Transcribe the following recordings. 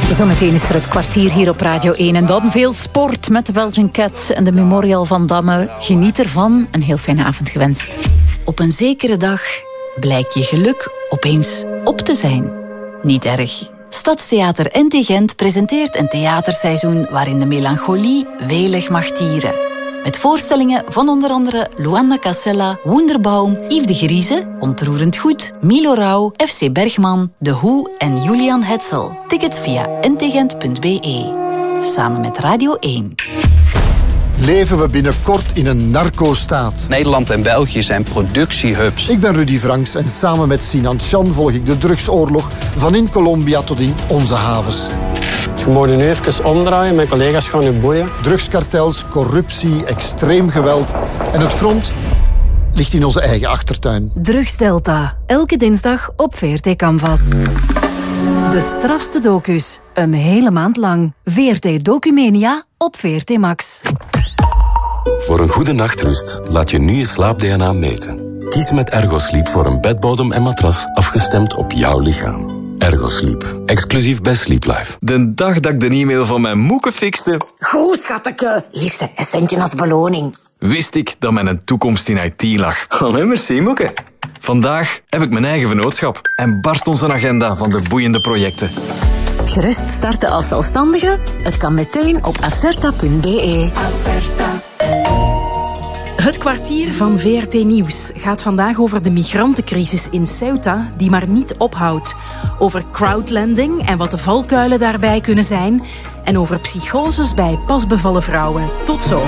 Zometeen is er het kwartier hier op Radio 1 en dan veel sport met de Belgian Cats en de Memorial van Damme. Geniet ervan, een heel fijne avond gewenst. Op een zekere dag blijkt je geluk opeens op te zijn. Niet erg. Stadstheater NT Gent presenteert een theaterseizoen waarin de melancholie welig mag tieren. Met voorstellingen van onder andere Luanda Casella, Wunderbaum, Yves de Grieze, Ontroerend Goed, Milo Rauw, FC Bergman, De Hoe en Julian Hetzel. Tickets via ntgent.be. Samen met Radio 1. Leven we binnenkort in een narco-staat? Nederland en België zijn productiehubs. Ik ben Rudy Franks en samen met Sinan Chan volg ik de drugsoorlog van in Colombia tot in onze havens. Je moet nu even omdraaien, mijn collega's gaan u boeien. Drugskartels, corruptie, extreem geweld en het front ligt in onze eigen achtertuin. Drugsdelta, elke dinsdag op VRT Canvas. De strafste docus, een hele maand lang. VRT Documania op VRT Max. Voor een goede nachtrust laat je nu je slaap-DNA meten. Kies met Ergosleep voor een bedbodem en matras afgestemd op jouw lichaam. Ergosleep, exclusief bij Sleep Life. De dag dat ik de e-mail van mijn moeke fixte... Goed, schatje. Eerste een centje als beloning. Wist ik dat mijn toekomst in IT lag. Allee, merci, moeke. Vandaag heb ik mijn eigen vennootschap en barst onze agenda van de boeiende projecten. Gerust starten als zelfstandige? Het kan meteen op acerta.be. Acerta. Het kwartier van VRT Nieuws gaat vandaag over de migrantencrisis in Ceuta, die maar niet ophoudt. Over crowdlending en wat de valkuilen daarbij kunnen zijn. En over psychoses bij pasbevallen vrouwen. Tot zo.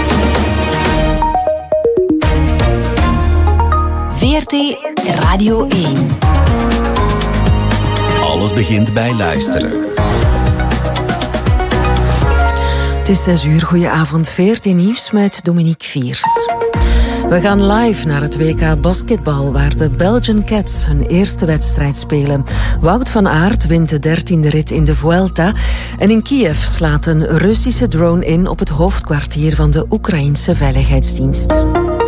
VRT Radio 1. Alles begint bij luisteren. Het is 6 uur, goedenavond, VRT Nieuws met Dominique Viers. We gaan live naar het WK basketbal, waar de Belgian Cats hun eerste wedstrijd spelen. Wout van Aert wint de 13e rit in de Vuelta. En in Kiev slaat een Russische drone in op het hoofdkwartier van de Oekraïense Veiligheidsdienst.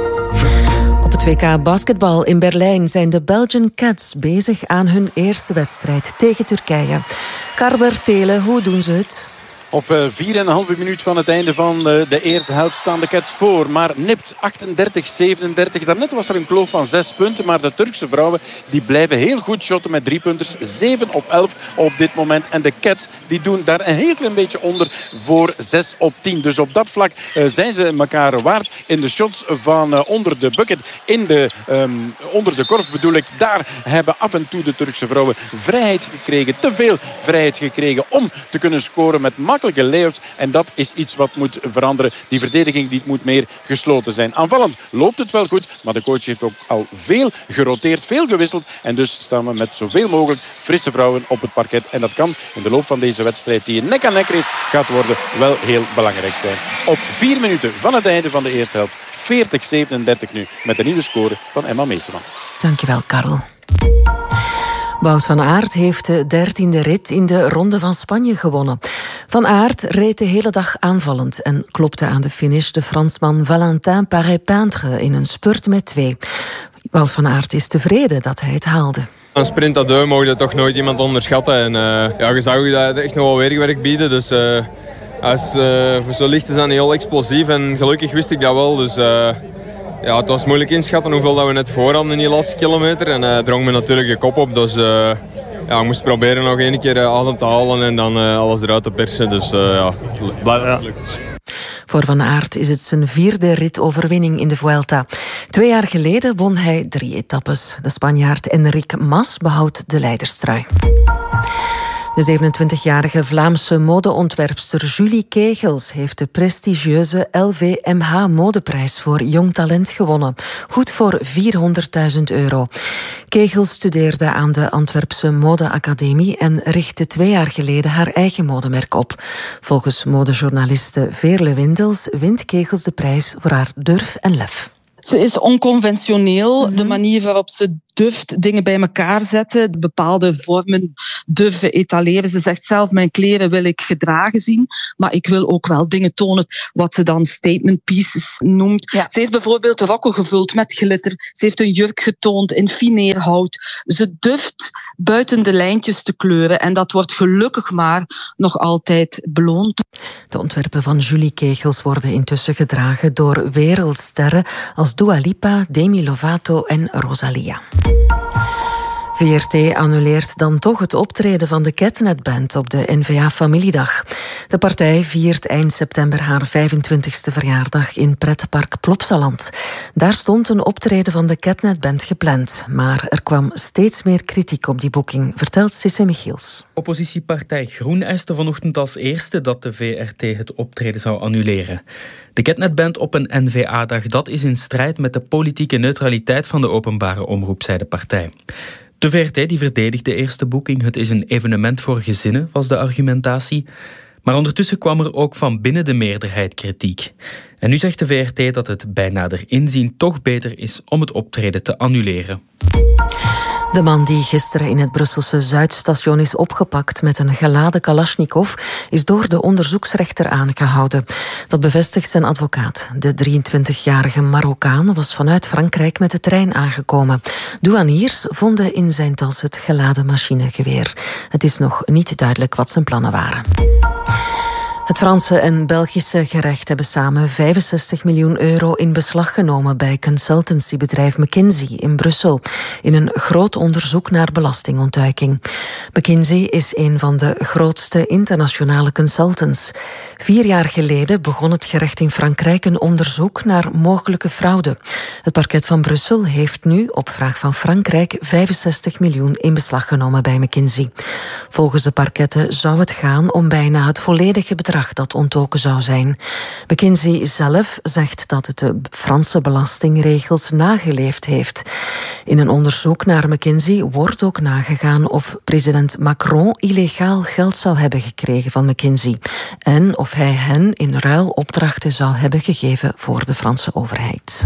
Op het WK basketbal in Berlijn zijn de Belgian Cats bezig aan hun eerste wedstrijd tegen Turkije. Karber Tele, hoe doen ze het? Op 4,5 minuut van het einde van de eerste helft staan de Cats voor. Maar nipt 38-37. Daarnet was er een kloof van 6 punten. Maar de Turkse vrouwen die blijven heel goed shotten met 3-punters. 7 op 11 op dit moment. En de Cats die doen daar een heel klein beetje onder voor 6 op 10. Dus op dat vlak zijn ze elkaar waard. In de shots van onder de bucket. Onder de korf bedoel ik. Daar hebben af en toe de Turkse vrouwen vrijheid gekregen. Te veel vrijheid gekregen om te kunnen scoren met makkelijke layouts. En dat is iets wat moet veranderen. Die verdediging die moet meer gesloten zijn. Aanvallend loopt het wel goed. Maar de coach heeft ook al veel geroteerd. Veel gewisseld. En dus staan we met zoveel mogelijk frisse vrouwen op het parket. En dat kan in de loop van deze wedstrijd, die een nek-aan-nek race gaat worden, wel heel belangrijk zijn. Op 4 minuten van het einde van de eerste helft. 40-37 nu. Met de nieuwe score van Emma Meeseman. Dankjewel, Karel. Wout van Aert heeft de 13e rit in de Ronde van Spanje gewonnen. Van Aert reed de hele dag aanvallend en klopte aan de finish de Fransman Valentin Paré-Peintre in een spurt met 2. Wout van Aert is tevreden dat hij het haalde. Een sprint à deux mogen toch nooit iemand onderschatten. En je zag dat echt nog wel weerwerk bieden. Dus voor zo licht is dat niet heel explosief. En gelukkig wist ik dat wel. Dus het was moeilijk inschatten hoeveel dat we net voor hadden in die laatste kilometer. En drong me natuurlijk de kop op. Dus we moesten proberen nog 1 keer adem te halen en dan alles eruit te persen. Dus lukt. Voor Van Aert is het zijn 4e ritoverwinning in de Vuelta. 2 jaar geleden won hij 3 etappes. De Spanjaard Enric Mas behoudt de leiderstrui. De 27-jarige Vlaamse modeontwerpster Julie Kegels heeft de prestigieuze LVMH modeprijs voor jong talent gewonnen. Goed voor €400.000. Kegels studeerde aan de Antwerpse Modeacademie en richtte 2 jaar geleden haar eigen modemerk op. Volgens modejournaliste Veerle Windels wint Kegels de prijs voor haar durf en lef. Ze is onconventioneel. De manier waarop ze durft dingen bij elkaar zetten, bepaalde vormen durven etaleren. Ze zegt zelf, mijn kleren wil ik gedragen zien, maar ik wil ook wel dingen tonen wat ze dan statement pieces noemt. Ja. Ze heeft bijvoorbeeld rokken gevuld met glitter. Ze heeft een jurk getoond in fineerhout. Ze durft buiten de lijntjes te kleuren en dat wordt gelukkig maar nog altijd beloond. De ontwerpen van Julie Kegels worden intussen gedragen door wereldsterren als Dua Lipa, Demi Lovato en Rosalia. VRT annuleert dan toch het optreden van de Catnet Band op de N-VA Familiedag. De partij viert eind september haar 25e verjaardag in pretpark Plopsaland. Daar stond een optreden van de Catnet Band gepland, maar er kwam steeds meer kritiek op die boeking, vertelt Sisse Michiels. Oppositiepartij Groen eiste vanochtend als eerste dat de VRT het optreden zou annuleren. De Catnet Band op een N-VA-dag, dat is in strijd met de politieke neutraliteit van de openbare omroep, zei de partij. De VRT die verdedigt de eerste boeking. Het is een evenement voor gezinnen, was de argumentatie. Maar ondertussen kwam er ook van binnen de meerderheid kritiek. En nu zegt de VRT dat het bij nader inzien toch beter is om het optreden te annuleren. De man die gisteren in het Brusselse Zuidstation is opgepakt met een geladen Kalashnikov is door de onderzoeksrechter aangehouden. Dat bevestigt zijn advocaat. De 23-jarige Marokkaan was vanuit Frankrijk met de trein aangekomen. Douaniers vonden in zijn tas het geladen machinegeweer. Het is nog niet duidelijk wat zijn plannen waren. Het Franse en Belgische gerecht hebben samen 65 miljoen euro in beslag genomen bij consultancybedrijf McKinsey in Brussel in een groot onderzoek naar belastingontduiking. McKinsey is een van de grootste internationale consultants. 4 jaar geleden begon het gerecht in Frankrijk een onderzoek naar mogelijke fraude. Het parket van Brussel heeft nu op vraag van Frankrijk 65 miljoen in beslag genomen bij McKinsey. Volgens de parketten zou het gaan om bijna het volledige bedrag dat ontdoken zou zijn. McKinsey zelf zegt dat het de Franse belastingregels nageleefd heeft. In een onderzoek naar McKinsey wordt ook nagegaan of president Macron illegaal geld zou hebben gekregen van McKinsey en of hij hen in ruil opdrachten zou hebben gegeven voor de Franse overheid.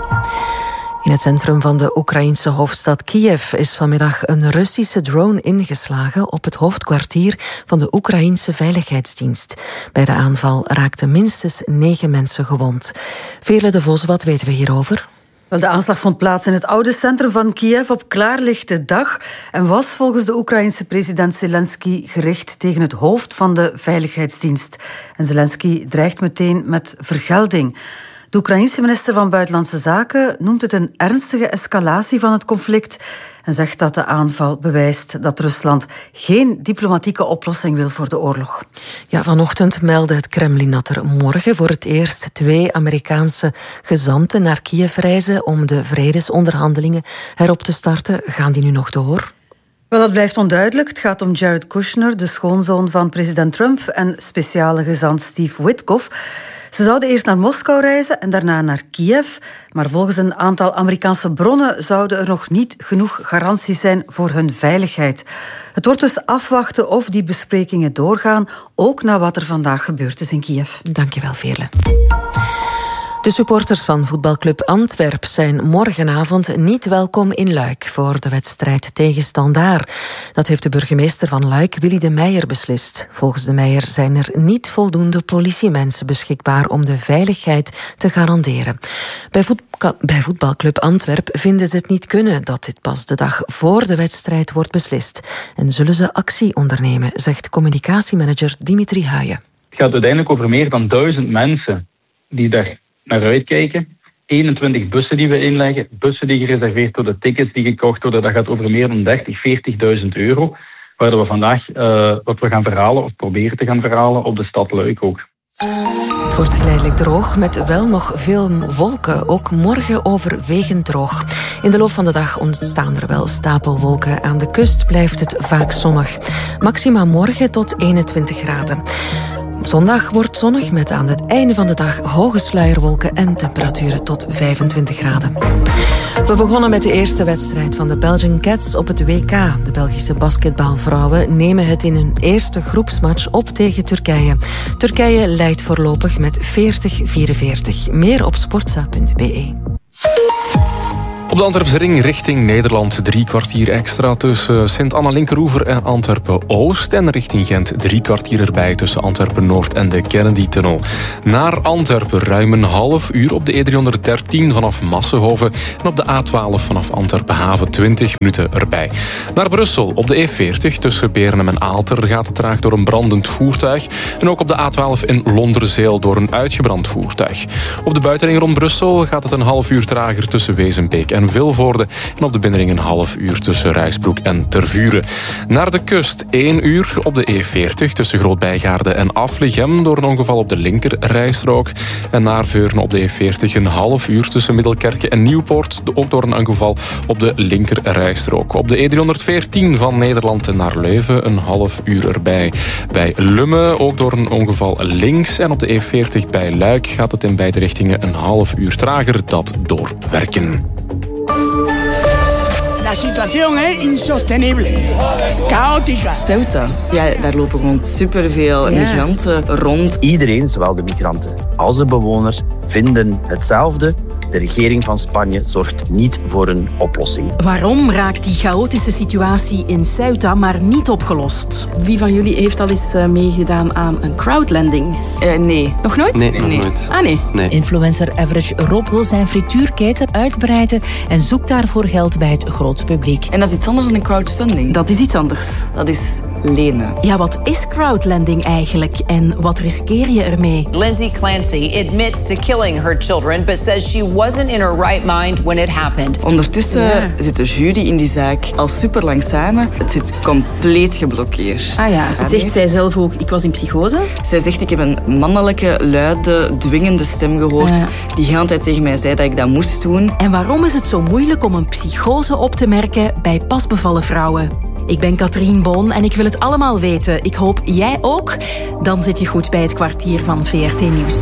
In het centrum van de Oekraïense hoofdstad Kiev is vanmiddag een Russische drone ingeslagen op het hoofdkwartier van de Oekraïense Veiligheidsdienst. Bij de aanval raakten minstens 9 mensen gewond. Veerle de Vos, wat weten we hierover? Wel, de aanslag vond plaats in het oude centrum van Kiev op klaarlichte dag en was volgens de Oekraïense president Zelensky gericht tegen het hoofd van de Veiligheidsdienst. En Zelensky dreigt meteen met vergelding. De Oekraïense minister van Buitenlandse Zaken noemt het een ernstige escalatie van het conflict en zegt dat de aanval bewijst dat Rusland geen diplomatieke oplossing wil voor de oorlog. Ja, vanochtend meldde het Kremlin dat er morgen voor het eerst 2 Amerikaanse gezanten naar Kiev reizen om de vredesonderhandelingen herop te starten. Gaan die nu nog door? Wel, dat blijft onduidelijk. Het gaat om Jared Kushner, de schoonzoon van president Trump, en speciale gezant Steve Witkoff. Ze zouden eerst naar Moskou reizen en daarna naar Kiev. Maar volgens een aantal Amerikaanse bronnen zouden er nog niet genoeg garanties zijn voor hun veiligheid. Het wordt dus afwachten of die besprekingen doorgaan, ook na wat er vandaag gebeurd is in Kiev. Dankjewel, Veerle. De supporters van voetbalclub Antwerp zijn morgenavond niet welkom in Luik voor de wedstrijd tegen Standaard. Dat heeft de burgemeester van Luik, Willy de Meijer, beslist. Volgens de Meijer zijn er niet voldoende politiemensen beschikbaar om de veiligheid te garanderen. Bij voetbalclub Antwerp vinden ze het niet kunnen dat dit pas de dag voor de wedstrijd wordt beslist. En zullen ze actie ondernemen, zegt communicatiemanager Dimitri Huijen. Het gaat uiteindelijk over meer dan 1000 mensen die daar naar uitkijken. 21 bussen die we inleggen, bussen die gereserveerd worden, tickets die gekocht worden. Dat gaat over meer dan 40.000 euro. Waar we vandaag wat we gaan verhalen of proberen te gaan verhalen op de stad Luik ook. Het wordt geleidelijk droog met wel nog veel wolken. Ook morgen overwegend droog. In de loop van de dag ontstaan er wel stapelwolken. Aan de kust blijft het vaak zonnig. Maxima morgen tot 21 graden. Zondag wordt zonnig met aan het einde van de dag hoge sluierwolken en temperaturen tot 25 graden. We begonnen met de eerste wedstrijd van de Belgian Cats op het WK. De Belgische basketbalvrouwen nemen het in hun eerste groepsmatch op tegen Turkije. Turkije leidt voorlopig met 40-44. Meer op sportza.be. Op de Antwerpse ring richting Nederland 3 kwartier extra tussen Sint-Anna-Linkeroever en Antwerpen-Oost. En richting Gent 3 kwartier erbij tussen Antwerpen-Noord en de Kennedy-tunnel. Naar Antwerpen ruim een half uur op de E313 vanaf Massenhoven. En op de A12 vanaf Antwerpen-Haven 20 minuten erbij. Naar Brussel op de E40 tussen Beernem en Aalter gaat het traag door een brandend voertuig. En ook op de A12 in Londerzeel door een uitgebrand voertuig. Op de buitenring rond Brussel gaat het een half uur trager tussen Wezenbeek en Vilvoorde. En op de binnenring een half uur tussen Ruisbroek en Tervuren. Naar de kust 1 uur op de E40 tussen Groot-Bijgaarde en Afligem door een ongeval op de linkerrijstrook. En naar Veurne op de E40 een half uur tussen Middelkerke en Nieuwpoort. Ook door een ongeval op de linkerrijstrook. Op de E314 van Nederland naar Leuven een half uur erbij. Bij Lumme ook door een ongeval links. En op de E40 bij Luik gaat het in beide richtingen een half uur trager dat doorwerken. La situación es insostenible, caótica. Ceuta, ja, daar lopen gewoon superveel migranten rond. Iedereen, zowel de migranten als de bewoners, vinden hetzelfde. De regering van Spanje zorgt niet voor een oplossing. Waarom raakt die chaotische situatie in Ceuta maar niet opgelost? Wie van jullie heeft al eens meegedaan aan een crowdlending? Nee. Nog nooit? Nee, nog nooit. Ah, nee. Influencer Average Rob wil zijn frituurketen uitbreiden en zoekt daarvoor geld bij het grote publiek. En dat is iets anders dan een crowdfunding. Dat is iets anders. Dat is lenen. Ja, wat is crowdlending eigenlijk en wat riskeer je ermee? Lindsay Clancy admits to killing her children, but says she wasn't in her right mind when it happened. Ondertussen zit de jury in die zaak al super lang samen. Het zit compleet geblokkeerd. Ah ja, zegt zij zelf ook, ik was in psychose? Zij zegt, ik heb een mannelijke, luide, dwingende stem gehoord die de hele tijd tegen mij zei dat ik dat moest doen. En waarom is het zo moeilijk om een psychose op te merken bij pasbevallen vrouwen? Ik ben Katrien Boon en ik wil het allemaal weten. Ik hoop jij ook. Dan zit je goed bij het kwartier van VRT Nieuws.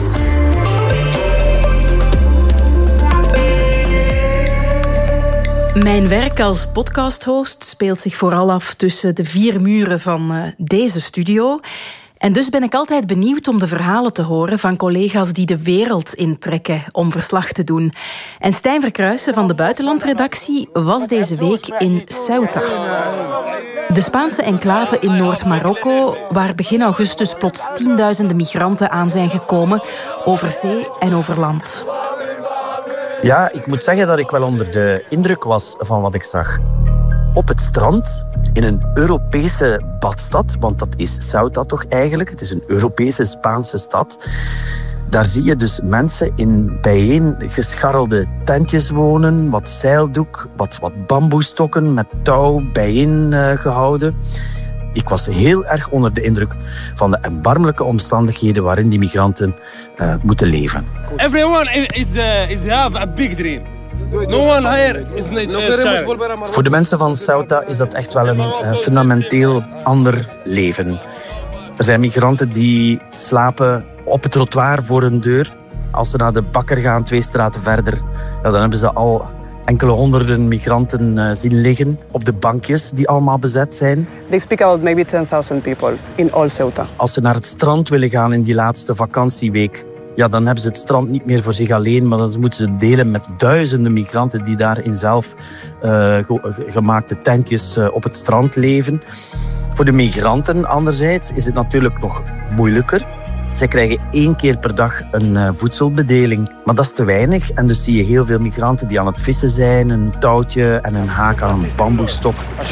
Mijn werk als podcasthost speelt zich vooral af tussen de 4 muren van deze studio. En dus ben ik altijd benieuwd om de verhalen te horen van collega's die de wereld intrekken om verslag te doen. En Stijn Verkruijsen van de buitenlandredactie was deze week in Ceuta. De Spaanse enclave in Noord-Marokko, waar begin augustus plots tienduizenden migranten aan zijn gekomen, over zee en over land. Ja, ik moet zeggen dat ik wel onder de indruk was van wat ik zag. Op het strand, in een Europese badstad, want dat is Ceuta toch eigenlijk. Het is een Europese Spaanse stad. Daar zie je dus mensen in bijeengescharrelde tentjes wonen, wat zeildoek, wat bamboestokken met touw bijeengehouden. Ik was heel erg onder de indruk van de erbarmelijke omstandigheden waarin die migranten moeten leven. Everyone is have a big dream. No one here is not. Voor de mensen van Ceuta is dat echt wel een fundamenteel ander leven. Er zijn migranten die slapen op het trottoir voor hun deur. Als ze naar de bakker gaan, 2 straten verder, dan hebben ze al enkele honderden migranten zien liggen op de bankjes die allemaal bezet zijn. They speak about maybe 10,000 people in all Ceuta. Als ze naar het strand willen gaan in die laatste vakantieweek, ja, dan hebben ze het strand niet meer voor zich alleen, maar dan moeten ze delen met duizenden migranten die daar in zelf gemaakte tentjes op het strand leven. Voor de migranten anderzijds is het natuurlijk nog moeilijker. Zij krijgen 1 keer per dag een voedselbedeling. Maar dat is te weinig. En dus zie je heel veel migranten die aan het vissen zijn. Een touwtje en een haak aan een bamboestok.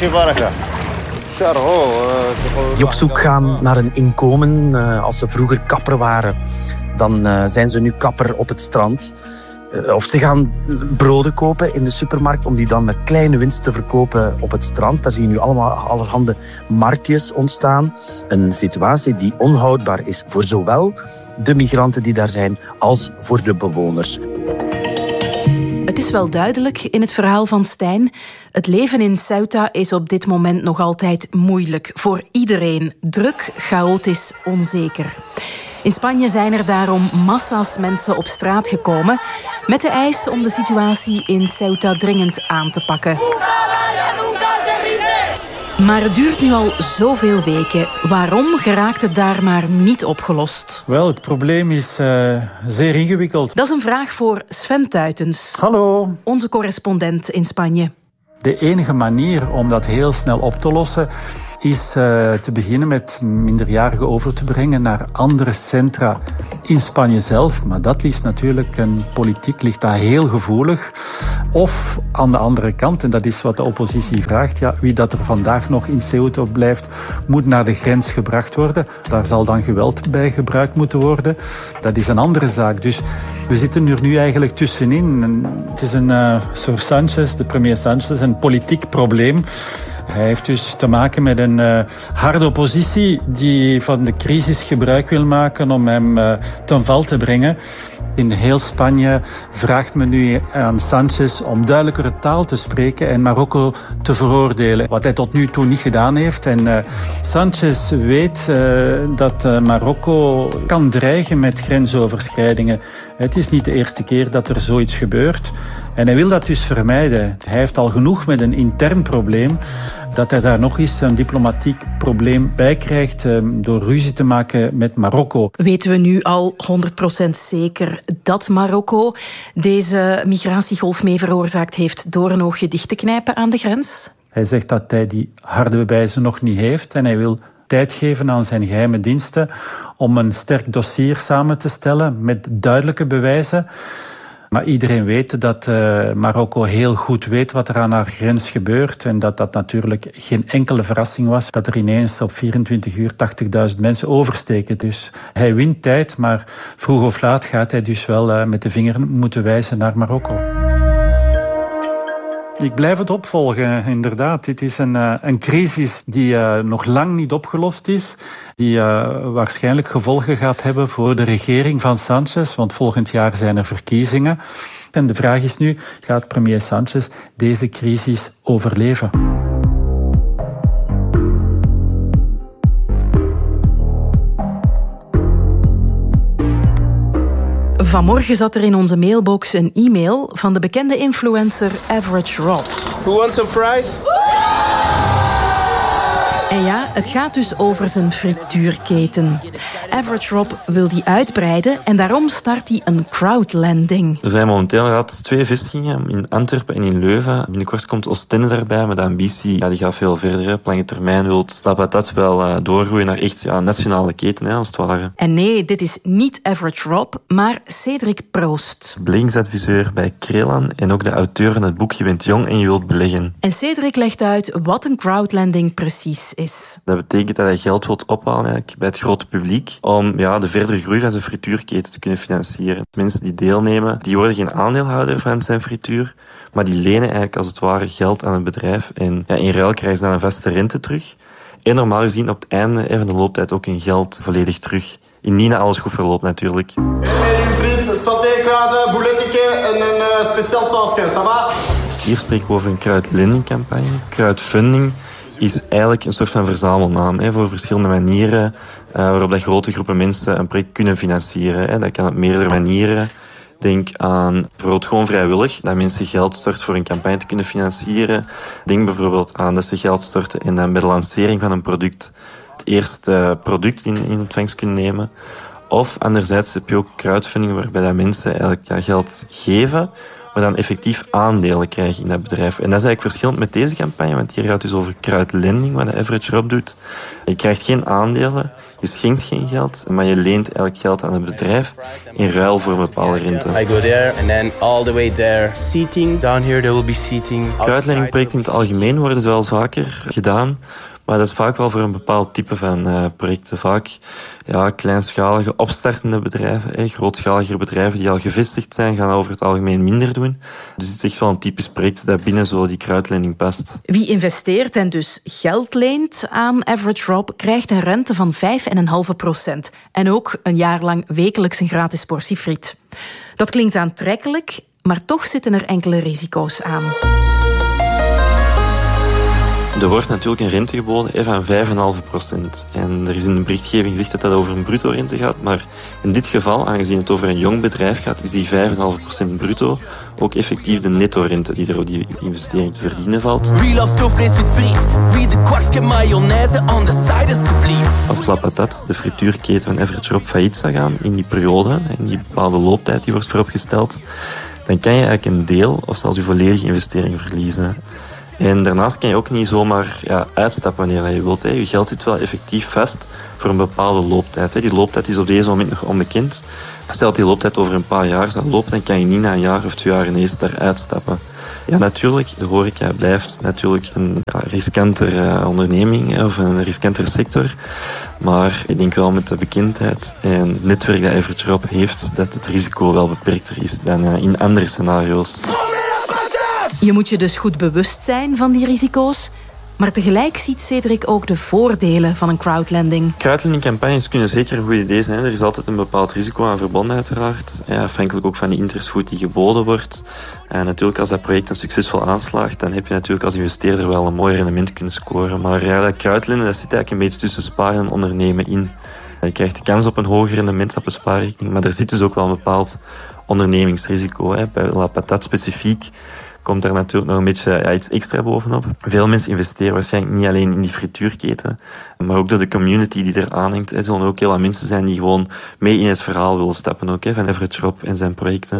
Die op zoek gaan naar een inkomen. Als ze vroeger kapper waren, dan zijn ze nu kapper op het strand. Of ze gaan broden kopen in de supermarkt om die dan met kleine winst te verkopen op het strand. Daar zie je nu allemaal allerhande marktjes ontstaan. Een situatie die onhoudbaar is voor zowel de migranten die daar zijn als voor de bewoners. Het is wel duidelijk in het verhaal van Stijn. Het leven in Ceuta is op dit moment nog altijd moeilijk. Voor iedereen. Druk, chaotisch, onzeker. In Spanje zijn er daarom massa's mensen op straat gekomen met de eis om de situatie in Ceuta dringend aan te pakken. Maar het duurt nu al zoveel weken. Waarom geraakt het daar maar niet opgelost? Wel, het probleem is zeer ingewikkeld. Dat is een vraag voor Sven Tuitens. Hallo. Onze correspondent in Spanje. De enige manier om dat heel snel op te lossen is te beginnen met minderjarigen over te brengen naar andere centra in Spanje zelf. Maar dat is natuurlijk, politiek ligt daar heel gevoelig. Of aan de andere kant, en dat is wat de oppositie vraagt, ja, wie dat er vandaag nog in Ceuta blijft, moet naar de grens gebracht worden. Daar zal dan geweld bij gebruikt moeten worden. Dat is een andere zaak. Dus we zitten er nu eigenlijk tussenin. Het is voor Sanchez, de premier Sanchez, een politiek probleem. Hij heeft dus te maken met een harde oppositie die van de crisis gebruik wil maken om hem ten val te brengen. In heel Spanje vraagt men nu aan Sanchez om duidelijkere taal te spreken en Marokko te veroordelen. Wat hij tot nu toe niet gedaan heeft. En Sanchez weet dat Marokko kan dreigen met grensoverschrijdingen. Het is niet de eerste keer dat er zoiets gebeurt. En hij wil dat dus vermijden. Hij heeft al genoeg met een intern probleem. Dat hij daar nog eens een diplomatiek probleem bij krijgt door ruzie te maken met Marokko. Weten we nu al 100% zeker dat Marokko deze migratiegolf mee veroorzaakt heeft door een oogje dicht te knijpen aan de grens? Hij zegt dat hij die harde bewijzen nog niet heeft en hij wil tijd geven aan zijn geheime diensten om een sterk dossier samen te stellen met duidelijke bewijzen. Maar iedereen weet dat Marokko heel goed weet wat er aan haar grens gebeurt. En dat dat natuurlijk geen enkele verrassing was dat er ineens op 24 uur 80.000 mensen oversteken. Dus hij wint tijd, maar vroeg of laat gaat hij dus wel met de vinger moeten wijzen naar Marokko. Ik blijf het opvolgen, inderdaad. Dit is een crisis die nog lang niet opgelost is. Die waarschijnlijk gevolgen gaat hebben voor de regering van Sanchez. Want volgend jaar zijn er verkiezingen. En de vraag is nu, gaat premier Sanchez deze crisis overleven? Vanmorgen zat er in onze mailbox een e-mail van de bekende influencer Average Rob. Who wants some fries? En ja, het gaat dus over zijn frituurketen. Average Rob wil die uitbreiden en daarom start hij een crowdlending. Er zijn momenteel inderdaad 2 vestigingen in Antwerpen en in Leuven. Binnenkort komt Oostende daarbij, maar de ambitie die gaat veel verder. Op lange termijn wil dat wel doorgroeien naar echt een nationale keten, als het ware. En nee, dit is niet Average Rob, maar Cedric Proost. Beleggingsadviseur bij Krelan en ook de auteur van het boek Je bent jong en je wilt beleggen. En Cedric legt uit wat een crowdlending precies is. Dat betekent dat hij geld wilt ophalen eigenlijk bij het grote publiek om de verdere groei van zijn frituurketen te kunnen financieren. Mensen die deelnemen, die worden geen aandeelhouder van zijn frituur, maar die lenen eigenlijk als het ware geld aan het bedrijf en in ruil krijgen ze dan een vaste rente terug. En normaal gezien op het einde van de looptijd ook hun geld volledig terug. Indien alles goed verloopt natuurlijk. Vriend, satékraden, bouletteke en een speciaal sausje, ça va? Hier spreken we over een crowdlending-campagne. Crowdfunding is eigenlijk een soort van verzamelnaam voor verschillende manieren waarop dat grote groepen mensen een project kunnen financieren. Dat kan op meerdere manieren. Denk aan bijvoorbeeld gewoon vrijwillig, dat mensen geld storten voor een campagne te kunnen financieren. Denk bijvoorbeeld aan dat ze geld storten en dan bij de lancering van een product het eerste product in ontvangst kunnen nemen. Of anderzijds heb je ook crowdfunding waarbij dat mensen eigenlijk geld geven, maar dan effectief aandelen krijgen in dat bedrijf. En dat is eigenlijk verschillend met deze campagne, want hier gaat het dus over crowdlending, wat de Average Rob doet. Je krijgt geen aandelen, je schenkt geen geld, maar je leent eigenlijk geld aan het bedrijf in ruil voor een bepaalde rente. I go there and then all the way there. Seating, down here there will be seating. Crowdlending-projecten in het algemeen worden wel eens vaker gedaan. Maar dat is vaak wel voor een bepaald type van projecten. Vaak kleinschalige, opstartende bedrijven. Grootschalige bedrijven die al gevestigd zijn, gaan over het algemeen minder doen. Dus het is echt wel een typisch project dat binnen zo die crowdlending past. Wie investeert en dus geld leent aan Average Rob, krijgt een rente van 5,5%. En ook een jaar lang wekelijks een gratis portie friet. Dat klinkt aantrekkelijk, maar toch zitten er enkele risico's aan. Er wordt natuurlijk een rente geboden van 5,5%. En er is in de berichtgeving gezegd dat dat over een bruto rente gaat. Maar in dit geval, aangezien het over een jong bedrijf gaat, is die 5,5% bruto ook effectief de netto-rente die er op die investering te verdienen valt. Als La Patate, de frituurketen van Everett Schropp, failliet zou gaan in die periode, in die bepaalde looptijd die wordt vooropgesteld, dan kan je eigenlijk een deel of zelfs je volledige investering verliezen. En daarnaast kan je ook niet zomaar uitstappen wanneer je wilt. Je geld zit wel effectief vast voor een bepaalde looptijd. Die looptijd is op deze moment nog onbekend. Stel dat die looptijd over een paar jaar zal lopen, dan kan je niet na een jaar of 2 jaar ineens daar uitstappen. Ja, natuurlijk, de horeca blijft natuurlijk een riskantere onderneming of een riskantere sector. Maar ik denk wel met de bekendheid en het netwerk dat Everett Schropp heeft, dat het risico wel beperkter is dan in andere scenario's. Je moet je dus goed bewust zijn van die risico's. Maar tegelijk ziet Cedric ook de voordelen van een crowdlending. Crowdlending-campagnes kunnen zeker een goed idee zijn. Er is altijd een bepaald risico aan verbonden uiteraard. Afhankelijk ook van de interestvoet die geboden wordt. En natuurlijk als dat project dan succesvol aanslaagt, dan heb je natuurlijk als investeerder wel een mooi rendement kunnen scoren. Maar dat crowdlenden, dat zit eigenlijk een beetje tussen sparen en ondernemen in. Je krijgt de kans op een hoger rendement op een spaarrekening, maar er zit dus ook wel een bepaald ondernemingsrisico. Bij La Patate specifiek komt daar natuurlijk nog een beetje iets extra bovenop. Veel mensen investeren waarschijnlijk niet alleen in die frituurketen, maar ook door de community die er aanhangt. Er zullen ook heel wat mensen zijn die gewoon mee in het verhaal willen stappen ook, van Everett Schropp en zijn projecten.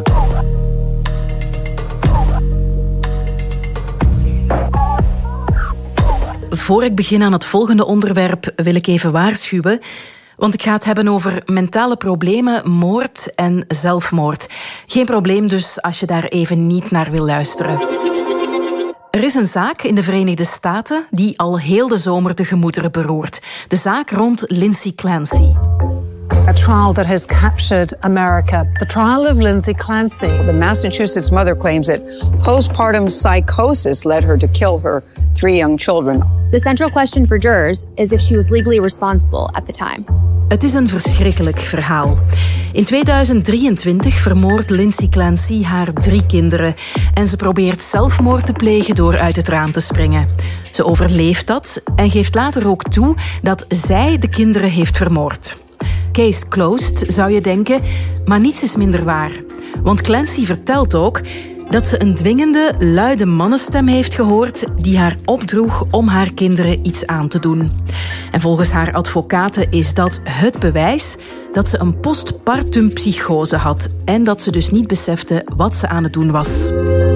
Voor ik begin aan het volgende onderwerp wil ik even waarschuwen. Want ik ga het hebben over mentale problemen, moord en zelfmoord. Geen probleem dus als je daar even niet naar wil luisteren. Er is een zaak in de Verenigde Staten die al heel de zomer de gemoederen beroert. De zaak rond Lindsay Clancy. A trial that has captured America. The trial of Lindsay Clancy. The Massachusetts mother claims that postpartum psychosis led her to kill her 3 young children. The central question for jurors is if she was legally responsible at the time. Het is een verschrikkelijk verhaal. In 2023 vermoordt Lindsay Clancy haar 3 kinderen. En ze probeert zelfmoord te plegen door uit het raam te springen. Ze overleeft dat en geeft later ook toe dat zij de kinderen heeft vermoord. Case closed, zou je denken, maar niets is minder waar. Want Clancy vertelt ook dat ze een dwingende, luide mannenstem heeft gehoord die haar opdroeg om haar kinderen iets aan te doen. En volgens haar advocaten is dat het bewijs dat ze een postpartum psychose had en dat ze dus niet besefte wat ze aan het doen was.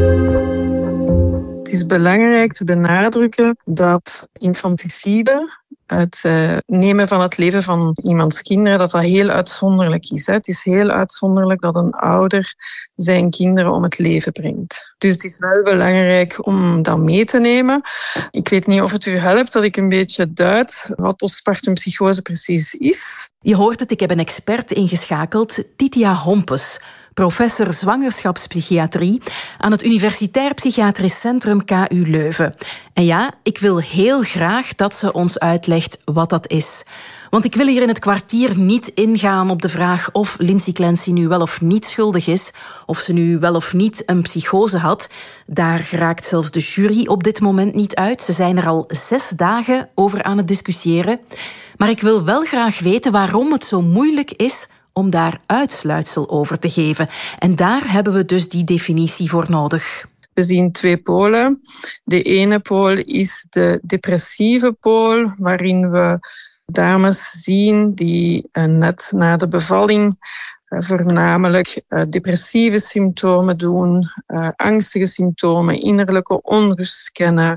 Het is belangrijk te benadrukken dat infanticide, het nemen van het leven van iemands kinderen, dat heel uitzonderlijk is. Het is heel uitzonderlijk dat een ouder zijn kinderen om het leven brengt. Dus het is wel belangrijk om dat mee te nemen. Ik weet niet of het u helpt dat ik een beetje duid wat postpartum psychose precies is. Je hoort het, ik heb een expert ingeschakeld, Titia Hompes, professor zwangerschapspsychiatrie aan het Universitair Psychiatrisch Centrum KU Leuven. En ja, ik wil heel graag dat ze ons uitlegt wat dat is. Want ik wil hier in het kwartier niet ingaan op de vraag of Lindsay Clancy nu wel of niet schuldig is, of ze nu wel of niet een psychose had. Daar raakt zelfs de jury op dit moment niet uit. Ze zijn er al 6 dagen over aan het discussiëren. Maar ik wil wel graag weten waarom het zo moeilijk is om daar uitsluitsel over te geven. En daar hebben we dus die definitie voor nodig. We zien 2 polen. De ene pool is de depressieve pool, waarin we dames zien die net na de bevalling voornamelijk depressieve symptomen doen, angstige symptomen, innerlijke onrust kennen.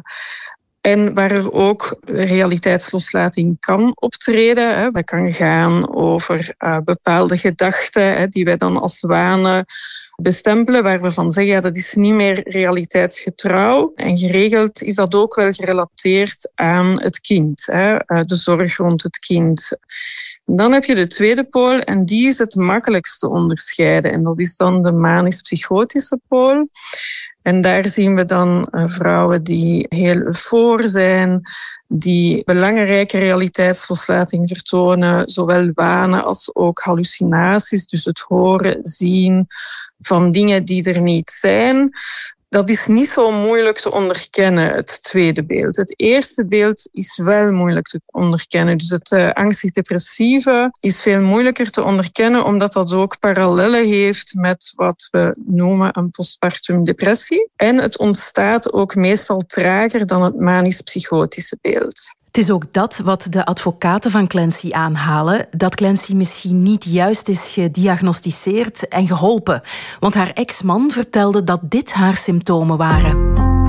En waar er ook realiteitsloslating kan optreden. Dat kan gaan over bepaalde gedachten die wij dan als wanen bestempelen, waar we van zeggen dat is niet meer realiteitsgetrouw. En geregeld is dat ook wel gerelateerd aan het kind, de zorg rond het kind. En dan heb je de tweede pool en die is het makkelijkst te onderscheiden. En dat is dan de manisch-psychotische pool. En daar zien we dan vrouwen die heel eufor zijn, die belangrijke realiteitsloslating vertonen, zowel wanen als ook hallucinaties, dus het horen, zien van dingen die er niet zijn. Dat is niet zo moeilijk te onderkennen, het tweede beeld. Het eerste beeld is wel moeilijk te onderkennen. Dus het antidepressieve is veel moeilijker te onderkennen, omdat dat ook parallellen heeft met wat we noemen een postpartum depressie. En het ontstaat ook meestal trager dan het manisch-psychotische beeld. Het is ook dat wat de advocaten van Clancy aanhalen, dat Clancy misschien niet juist is gediagnosticeerd en geholpen. Want haar ex-man vertelde dat dit haar symptomen waren.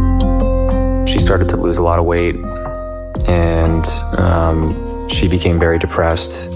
She started to lose a lot of weight and she became very depressed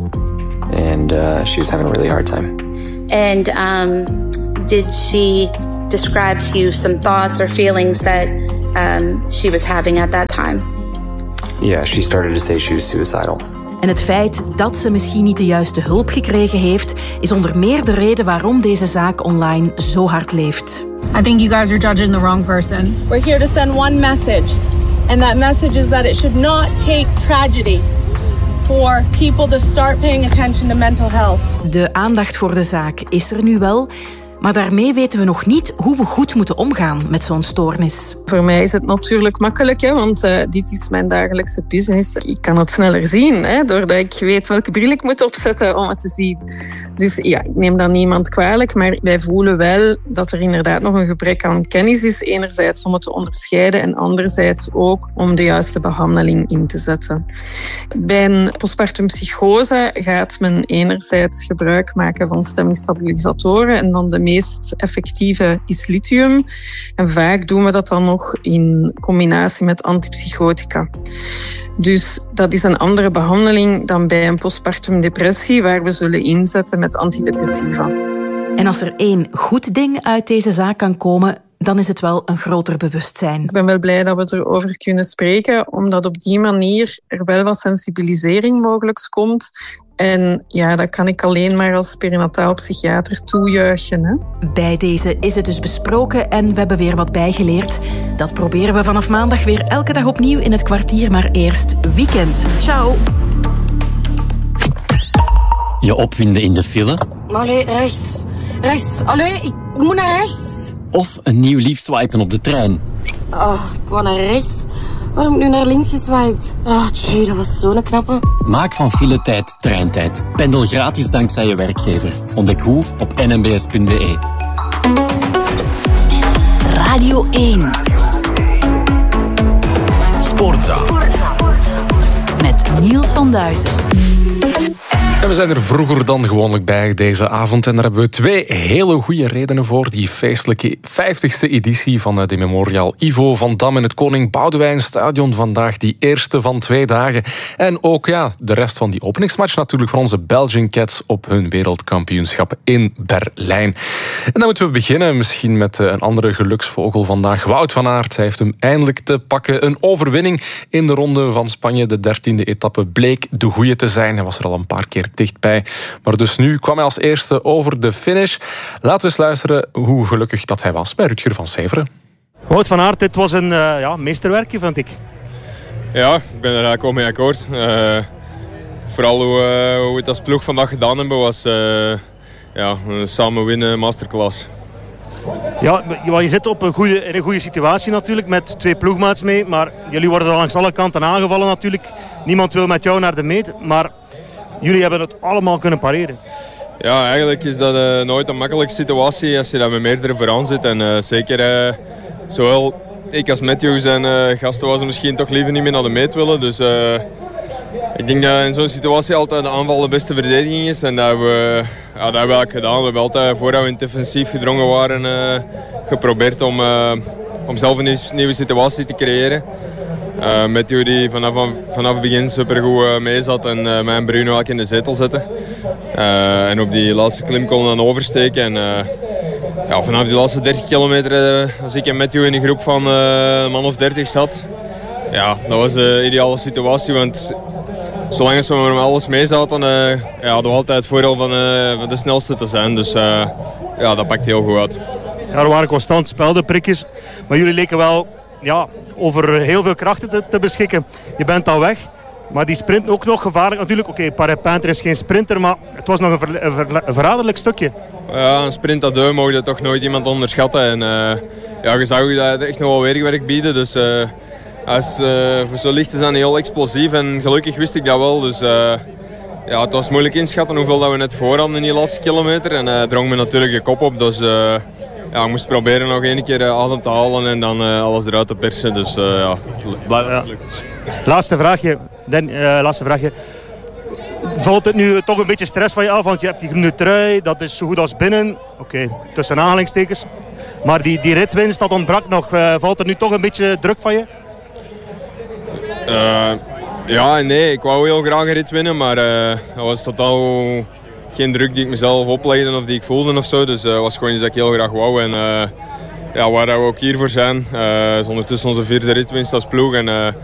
and she was having a really hard time. And did she describe to you some thoughts or feelings that she was having at that time? Yeah, she started to say she was suicidal. En het feit dat ze misschien niet de juiste hulp gekregen heeft, is onder meer de reden waarom deze zaak online zo hard leeft. I think you guys are judging the wrong person. We're here to send one message. And that message is that it should not take tragedy for people to start paying attention to mental health. De aandacht voor de zaak is er nu wel. Maar daarmee weten we nog niet hoe we goed moeten omgaan met zo'n stoornis. Voor mij is het natuurlijk makkelijk, want dit is mijn dagelijkse business. Ik kan het sneller zien, doordat ik weet welke bril ik moet opzetten om het te zien. Dus ja, ik neem dat niemand kwalijk, maar wij voelen wel dat er inderdaad nog een gebrek aan kennis is. Enerzijds om het te onderscheiden en anderzijds ook om de juiste behandeling in te zetten. Bij een postpartum psychose gaat men enerzijds gebruik maken van stemmingsstabilisatoren en dan de meest effectieve is lithium. En vaak doen we dat dan nog in combinatie met antipsychotica. Dus dat is een andere behandeling dan bij een postpartum depressie, waar we zullen inzetten met antidepressiva. En als er één goed ding uit deze zaak kan komen, dan is het wel een groter bewustzijn. Ik ben wel blij dat we erover kunnen spreken, omdat op die manier er wel wat sensibilisering mogelijk komt. En ja, dat kan ik alleen maar als perinataal psychiater toejuichen. Hè? Bij deze is het dus besproken en we hebben weer wat bijgeleerd. Dat proberen we vanaf maandag weer elke dag opnieuw in het kwartier, maar eerst weekend. Ciao! Je opwinden in de file. Allee, rechts. Rechts. Allee, ik moet naar rechts. Of een nieuw lief swipen op de trein. Oh, ik wou naar rechts. Waarom heb ik nu naar links geswiped? Tjie, dat was zo'n knappe. Maak van filetijd treintijd. Pendel gratis dankzij je werkgever. Ontdek hoe op nmbs.be. Radio 1. Sportza. Met Niels van Duizen. En we zijn er vroeger dan gewoonlijk bij deze avond. En daar hebben we 2 hele goede redenen voor. Die feestelijke 50ste editie van de Memorial Ivo van Dam in het Koning Boudewijn Stadion. Vandaag die eerste van 2 dagen. En ook de rest van die openingsmatch natuurlijk van onze Belgian Cats op hun wereldkampioenschap in Berlijn. En dan moeten we beginnen misschien met een andere geluksvogel vandaag. Wout van Aert. Hij heeft hem eindelijk te pakken. Een overwinning in de ronde van Spanje. De 13e etappe bleek de goeie te zijn. Hij was er al een paar keer dichtbij. Maar dus nu kwam hij als eerste over de finish. Laten we eens luisteren hoe gelukkig dat hij was bij Rutger van Severen. Wout van Aert, dit was een meesterwerkje, vind ik. Ja, ik ben er eigenlijk wel mee akkoord. Vooral hoe we het als ploeg vandaag gedaan hebben was een samen winnen masterclass. Ja, je zit in een goede situatie natuurlijk met 2 ploegmaats mee. Maar jullie worden langs alle kanten aangevallen natuurlijk. Niemand wil met jou naar de meet. Maar jullie hebben het allemaal kunnen pareren. Ja, eigenlijk is dat nooit een makkelijke situatie als je daar met meerdere vooraan zit. En zeker zowel ik als Matthews en gasten was misschien toch liever niet meer naar de meet willen. Dus ik denk dat in zo'n situatie altijd de aanval de beste verdediging is. En dat hebben we eigenlijk gedaan. We hebben altijd, voordat we in het defensief gedrongen waren, geprobeerd om zelf een nieuwe situatie te creëren. Matthew die vanaf het begin supergoed mee zat en mij en Bruno ook in de zetel zetten. En op die laatste klim kon we dan oversteken. En vanaf die laatste 30 kilometer, als ik en Matthew in een groep van een man of 30 zat, dat was de ideale situatie. Want zolang we met alles mee zaten, hadden we altijd het voordeel van de snelste te zijn. Dus dat pakt heel goed uit. Ja, er waren constant speldenprikjes, maar jullie leken wel over heel veel krachten te beschikken. Je bent al weg, maar die sprint ook nog gevaarlijk. Natuurlijk, Paré-Painter is geen sprinter, maar het was nog een verraderlijk stukje. Ja, een sprint à deux mogen toch nooit iemand onderschatten. En ja, je zag dat echt nog wel weerwerk bieden. Dus voor zo licht is dat heel explosief. En gelukkig wist ik dat wel. Dus ja, het was moeilijk inschatten hoeveel dat we net voor hadden in die laatste kilometer. En drong me natuurlijk de kop op. Dus ja, ik moest proberen nog één keer adem te halen en dan alles eruit te persen. Dus ja, blijft gelukt. Laatste vraagje. Valt het nu toch een beetje stress van je af? Want je hebt die groene trui, dat is zo goed als binnen. Oké, tussen aanhalingstekens. Maar die ritwinst, dat ontbrak nog. Valt er nu toch een beetje druk van je? Ja en nee. Ik wou heel graag een rit winnen, maar dat was totaal geen druk die ik mezelf oplegde of die ik voelde of zo. Dus het was gewoon iets dat ik heel graag wou. En ja, waar we ook hier voor zijn. Is ondertussen onze 4e ritwinst als ploeg. En